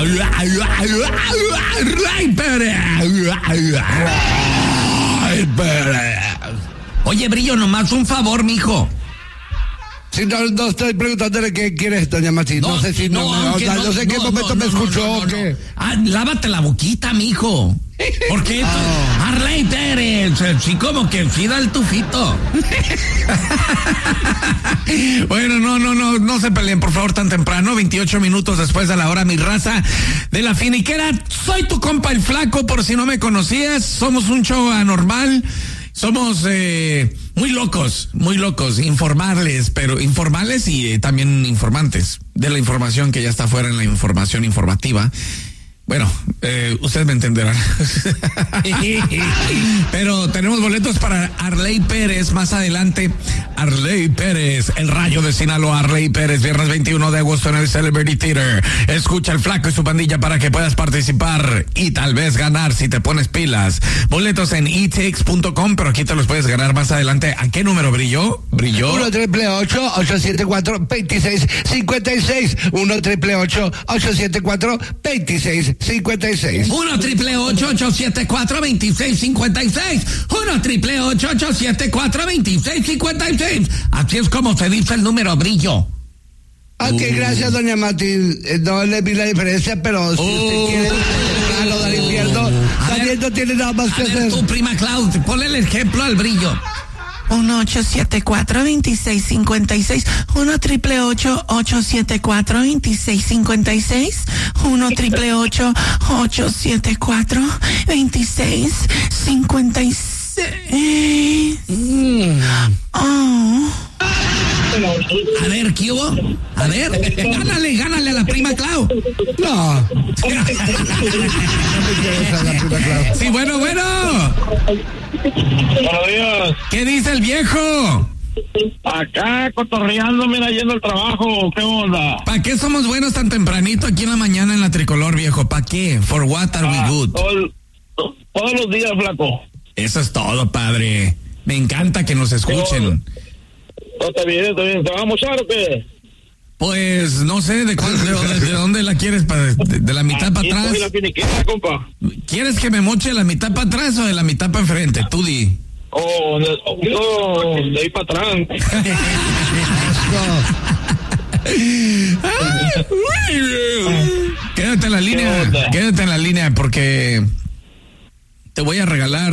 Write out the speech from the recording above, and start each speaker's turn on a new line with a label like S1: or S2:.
S1: Oye, Brillo, nomás un favor, mijo.
S2: Si no estoy preguntándole qué quieres, doña Mati. No sé si no sé en qué momento me escuchó o qué.
S1: Lávate la boquita, mijo. Porque Arley Pérez, sí, como que sí da el tufito. Bueno, no se peleen, por favor, tan temprano. 28 minutos después de la hora, mi raza de la finiquera. Soy tu compa el Flaco, por si no me conocías. Somos un show anormal. Somos muy locos, informales y también informantes de la información que ya está fuera en la información informativa. Bueno, ustedes me entenderán. Pero tenemos boletos para Arley Pérez más adelante. Arley Pérez, el Rayo de Sinaloa. Arley Pérez, viernes 21 de agosto en el Celebrity Theater. Escucha el Flaco y su pandilla para que puedas participar y tal vez ganar si te pones pilas. Boletos en etix.com, pero aquí te los puedes ganar más adelante. ¿A qué número brilló?
S2: 1-888-874-2656. 1-888-874-2656.
S1: 1-888-874-2656. 1-888-874-2656. Así es como se dice el número, Brillo.
S2: Ok, gracias, doña Mati. No le vi la diferencia, pero si usted quiere claro del infierno, también no tiene nada más que hacer.
S1: Tu prima Claudia, ponle el ejemplo al Brillo. 1-874-2656. 1-888-874-2656. 1-888-874-2656. A ver, ¿qué hubo? A ver, gánale a la prima Clau.
S2: No.
S1: Sí, bueno.
S3: Buenos días.
S1: ¿Qué dice el viejo?
S3: Acá cotorreando, mira, yendo al trabajo. ¿Qué onda?
S1: ¿Para qué somos buenos tan tempranito aquí en la mañana en la Tricolor, viejo? ¿Para qué? For what are we good?
S3: Todos los días, Flaco.
S1: Eso es todo, padre. Me encanta que nos escuchen.
S3: Está bien. ¿Te vas a mochar o qué?
S1: Pues no sé de dónde la quieres, de la mitad para atrás.
S3: La finiquera, compa.
S1: ¿Quieres que me moche la mitad para atrás o de la mitad para enfrente? Tú di.
S3: De ahí para atrás.
S1: Quédate en la línea porque te voy a regalar